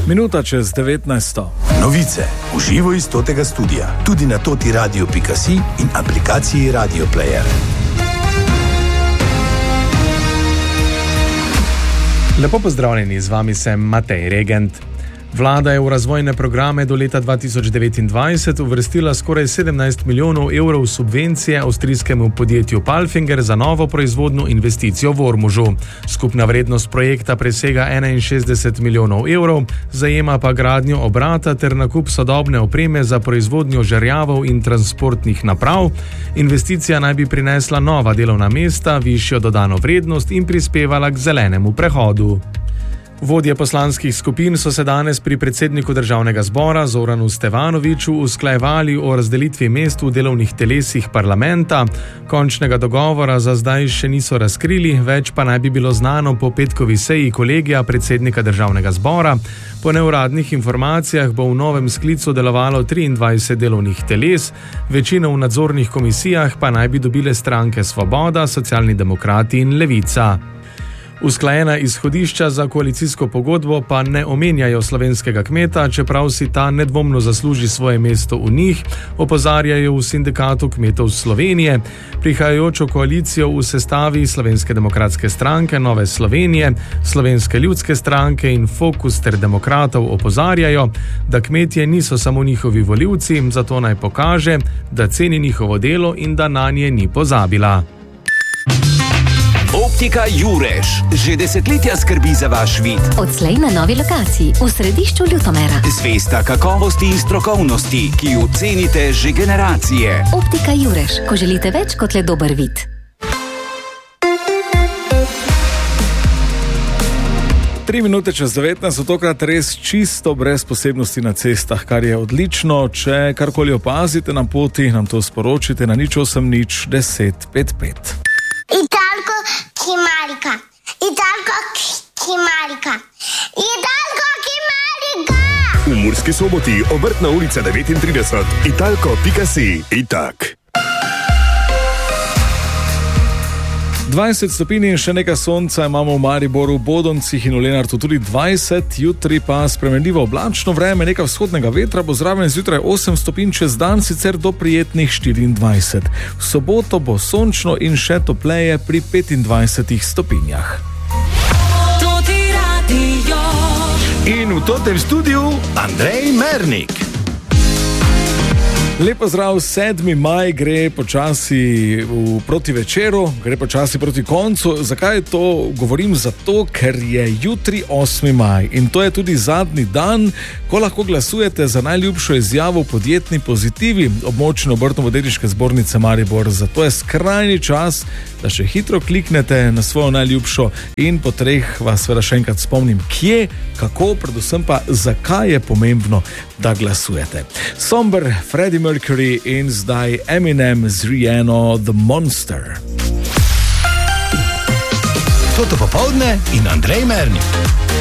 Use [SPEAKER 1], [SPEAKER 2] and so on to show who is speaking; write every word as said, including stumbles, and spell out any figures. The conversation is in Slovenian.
[SPEAKER 1] Minuta čez devetnajsto.
[SPEAKER 2] Novice v živo iz totega studia, tudi na toti radio pika si in aplikaciji Radio Player.
[SPEAKER 3] Lepo pozdravljeni, z vami sem Matej Regent. Vlada je v razvojne programe do leta dva tisoč devetindvajset uvrstila skoraj sedemnajst milijonov evrov subvencije avstrijskemu podjetju Palfinger za novo proizvodno investicijo v Ormožu. Skupna vrednost projekta presega enainšestdeset milijonov evrov, zajema pa gradnjo obrata ter nakup sodobne opreme za proizvodnjo žerjavov in transportnih naprav. Investicija naj bi prinesla nova delovna mesta, višjo dodano vrednost in prispevala k zelenemu prehodu. Vodje poslanskih skupin so se danes pri predsedniku državnega zbora Zoranu Stevanoviću usklajevali o razdelitvi mest v delovnih telesih parlamenta. Končnega dogovora za zdaj še niso razkrili, več pa naj bi bilo znano po petkovi seji kolegija predsednika državnega zbora. Po neuradnih informacijah bo v novem sklicu delovalo triindvajset delovnih teles, večino v nadzornih komisijah pa naj bi dobile stranke Svoboda, Socialni demokrati in Levica. Usklajena izhodišča za koalicijsko pogodbo pa ne omenjajo slovenskega kmeta, čeprav si ta nedvomno zasluži svoje mesto v njih, opozarjajo v Sindikatu kmetov Slovenije. Prihajajočo koalicijo v sestavi Slovenske demokratske stranke, Nove Slovenije, Slovenske ljudske stranke in Fokus ter demokratov opozarjajo, da kmetje niso samo njihovi volivci, zato naj pokaže, da ceni njihovo delo in da nanje ni pozabila.
[SPEAKER 4] Optika Jurež že desetletja skrbi za vaš vid.
[SPEAKER 5] Odslej na novi lokaciji v središču Ljutomera.
[SPEAKER 4] Zvesta kakovosti in strokovnosti, ki jo cenite že generacije.
[SPEAKER 5] Optika Jurež, ko želite več kot le dober vid.
[SPEAKER 1] Tri minute čez devetnajst, tokrat res čisto brez posebnosti na cestah, kar je odlično. Če karkoli opazite na poti, nam to sporočite na nič osem nič deset pet pet.
[SPEAKER 6] Italko Kimarika, Italko Kimarika, Italko Kimarika.
[SPEAKER 7] V Murski Soboti, Obrtna ulica devetintrideset, italko pika si, itak.
[SPEAKER 1] dvajset stopinj in še nekaj sonca imamo v Mariboru, Bodoncih in v Lenartu tudi dvajset, jutri pa spremenljivo oblačno vreme, nekaj vzhodnega vetra, bo zraven zjutraj osem stopinj, čez dan sicer do prijetnih štiriindvajset. V soboto bo sončno in še topleje pri petindvajsetih stopinjah.
[SPEAKER 2] In v totem studiu Andrej Mernik.
[SPEAKER 1] Lepo zdrav, sedmi maj gre počasi v proti večeru, gre počasi proti koncu. Zakaj to govorim? Zato, ker je jutri osmi maj in to je tudi zadnji dan, ko lahko glasujete za najljubšo izjavo v podjetni pozitivi območne obrtno-podjetniške zbornice Maribor. Zato je skrajni čas, da še hitro kliknete na svojo najljubšo in po treh vas seveda še enkrat spomnim, kje, kako, predvsem pa zakaj je pomembno, da glasujete. Somber, Freddie Mercury in zdaj Eminem z Rihanno The Monster.
[SPEAKER 2] Toto popoldne in Andrej Mernik.